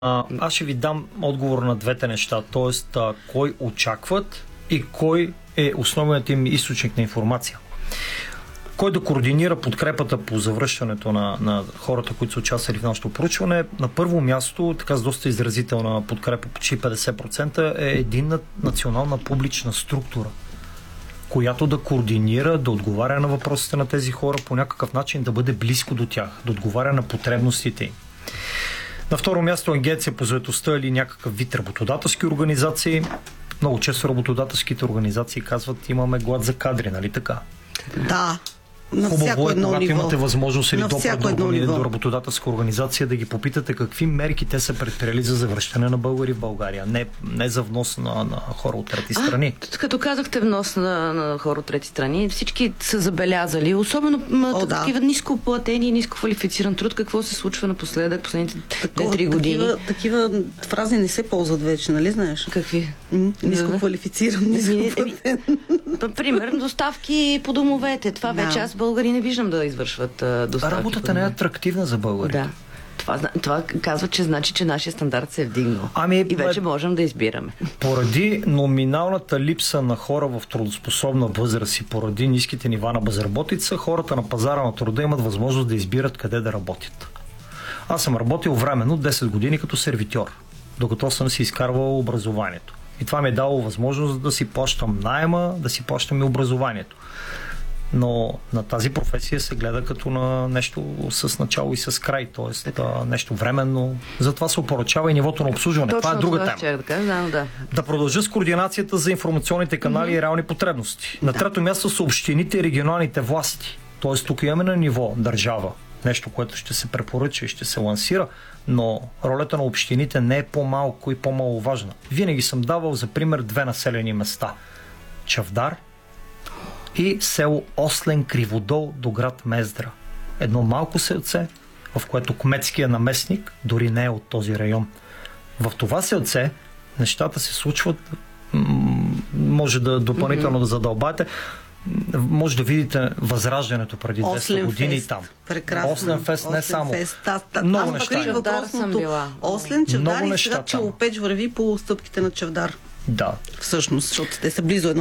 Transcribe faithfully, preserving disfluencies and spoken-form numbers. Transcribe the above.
А, аз ще ви дам отговор на двете неща, т.е. кой очакват и кой е основният им източник на информация. Кой да координира подкрепата по завръщането на, на хората, които са участвали в нашето проучване? На първо място, така с доста изразителна подкрепа, почти петдесет процента, е единна национална публична структура, която да координира, да отговаря на въпросите на тези хора по някакъв начин, да бъде близко до тях, да отговаря на потребностите им. На второ място Агенция по заетостта или някакъв вид работодателски организации. Много често работодателските организации казват, имаме глад за кадри, нали така? Да. На Хубаво всяко е, едно когато ниво. имате възможност или допър до, до работодателска организация да ги попитате какви мерки те са предприели за завръщане на българи в България. Не, не за внос на, на хора от трети страни. А, като казахте внос на, на хора от трети страни, всички са забелязали, особено О, да. такива ниско платени и ниско квалифициран труд, какво се случва напоследък, последните две-три години. Такива, такива фрази не се ползват вече, нали знаеш? Какви? М- ниско квалифициран, ниско платен. Примерно доставки по домовете. Това вече аз българи не виждам да извършват а, доставки. Работата не е атрактивна за българите. Да. Това, това казва, че значи, че нашия стандарт се е вдигнал. Ами, и вече можем да избираме. Поради номиналната липса на хора в трудоспособна възраст и поради ниските нива на безработица, хората на пазара на труда имат възможност да избират къде да работят. Аз съм работил временно десет години като сервитьор, докато съм си изкарвал образованието. И това ми е дало възможност да си плащам наема, да си плащам и образованието. Но на тази професия се гледа като на нещо с начало и с край, т.е. нещо временно. Затова се опоръчава и нивото на обслужване. Точно това е друга това тема. Да, кажа, да, да. да продължа с координацията за информационните канали mm-hmm. и реални потребности. На трето място са общините и регионалните власти. Т.е. тук имаме на ниво държава. Нещо, което ще се препоръча и ще се лансира, но ролята на общините не е по-малко и по-маловажна. Винаги съм давал за пример две населени места. Чавдар и село Ослен Криводол до град Мездра. Едно малко селце, в което кметския наместник дори не е от този район. В това селце нещата се случват, може да допълнително mm-hmm. да задълбаете, може да видите възраждането преди двеста години фест. Там. Прекрасно. Ослен фест не само. Фест. Та, та, много неща. Чавдар съм била. Ослен, Чавдар и сега Челопеч върви по стъпките на Чавдар. Да. Всъщност, защото те са близо едно